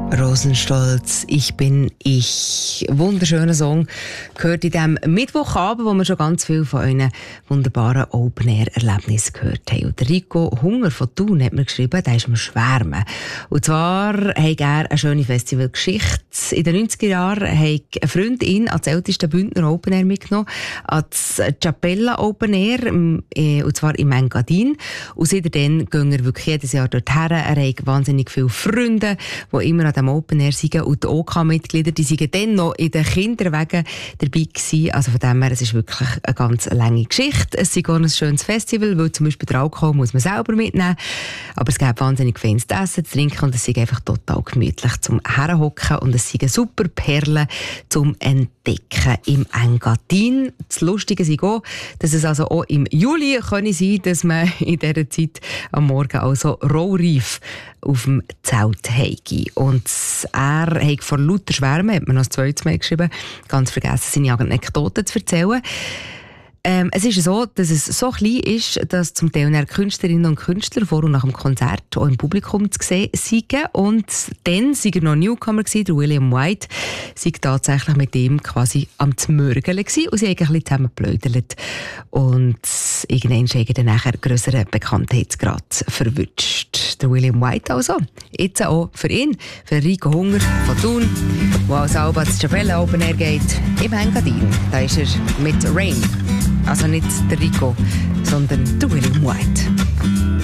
Rosenstolz, ich bin ich. Wunderschöner Song gehört in diesem Mittwochabend, wo wir schon ganz viel von euren wunderbaren Open-Air-Erlebnissen gehört haben. Und der Rico Hunger von Thun hat mir geschrieben, der ist am Schwärmen. Und zwar hat er eine schöne Festivalgeschichte. In den 90er Jahren hat eine Freundin als älteste Bündner Open-Air mitgenommen, als Chapella Open-Air, und zwar im Engadin. Und seitdem gehen er wirklich jedes Jahr dorthin. Er hat wahnsinnig viele Freunde, die immer an dem Open Air sind, und die OK-Mitglieder, die sind dann noch in den Kinderwegen dabei gewesen. Also von dem her, es ist wirklich eine ganz lange Geschichte. Es ist auch ein schönes Festival, weil zum Beispiel der Alkohol muss man selber mitnehmen. Aber es gibt wahnsinnig feines Essen, zu trinken, und es ist einfach total gemütlich zum Herhocken, und es sind super Perlen zum Entdecken im Engadin. Das Lustige ist auch, dass es also auch im Juli sein kann, dass man in dieser Zeit am Morgen also rohreif auf dem Zelt heige. Und er hat vor lauter Schwärmen, hat mir noch das zweite Mal geschrieben, ganz vergessen, seine Anekdoten zu erzählen. Es ist so, dass es so klein ist, dass zum Teil Künstlerinnen und Künstler vor und nach dem Konzert auch im Publikum zu sehen sind. Und dann war er noch Newcomer gewesen, der William White, sei tatsächlich mit ihm quasi am Zmörgeln gewesen, und sie haben ein bisschen zusammen geplaudert. Und irgendwann hat er dann nachher grösseren Bekanntheitsgrad verwünscht. Der William White also. Jetzt auch für ihn, für Rico Hunger von Thun, der als Alba das Chapella Open Air geht, im Engadin. Da ist er mit Rain. Also nicht der Rico, sondern der William White.